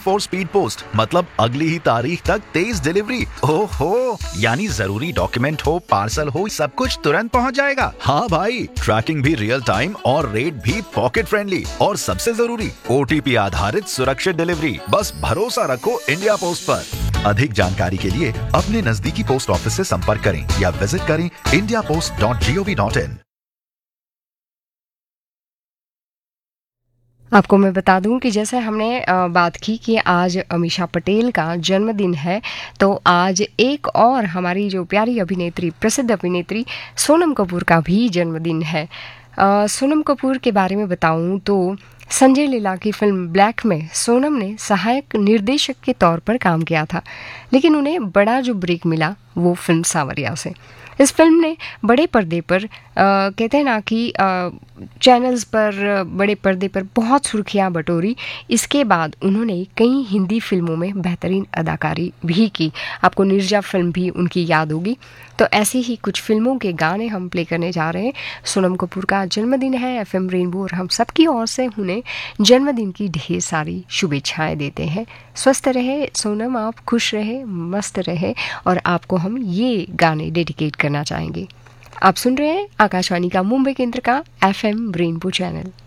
24 speed post, मतलब अगली ही तारीख तक तेज डिलीवरी। ओहो, यानी जरूरी डॉक्यूमेंट हो, पार्सल हो, सब कुछ तुरंत पहुंच जाएगा। हाँ भाई, ट्रैकिंग भी रियल टाइम और रेट भी पॉकेट फ्रेंडली, और सबसे जरूरी OTP आधारित सुरक्षित डिलीवरी। बस भरोसा रखो इंडिया पोस्ट पर। अधिक जानकारी के लिए अपने नजदीकी पोस्ट ऑफिस से संपर्क करें या विजिट करें indiapost.gov.in। आपको मैं बता दूं कि जैसे हमने बात की कि आज अमीषा पटेल का जन्मदिन है, तो आज एक और हमारी जो प्यारी अभिनेत्री, प्रसिद्ध अभिनेत्री सोनम कपूर का भी जन्मदिन है। सोनम कपूर के बारे में बताऊं तो संजय लीला की फिल्म ब्लैक में सोनम ने सहायक निर्देशक के तौर पर काम किया था, लेकिन उन्हें बड़ा जो ब्रेक मिला वो फिल्म सांवरिया से। इस फिल्म ने बड़े पर्दे पर कहते हैं ना कि चैनल्स पर, बड़े पर्दे पर बहुत सुर्खियां बटोरी। इसके बाद उन्होंने कई हिंदी फिल्मों में बेहतरीन अदाकारी भी की। आपको निर्जा फिल्म भी उनकी याद होगी। तो ऐसी ही कुछ फिल्मों के गाने हम प्ले करने जा रहे हैं। सोनम कपूर का जन्मदिन है, FM रेनबो और हम सबकी ओर से उन्हें जन्मदिन की ढेर सारी शुभेच्छाएं देते हैं। स्वस्थ रहे सोनम, आप खुश रहे, मस्त रहे, और आपको हम ये गाने डेडिकेट करना चाहेंगे। आप सुन रहे हैं आकाशवाणी का मुंबई केंद्र का FM रेनबो चैनल।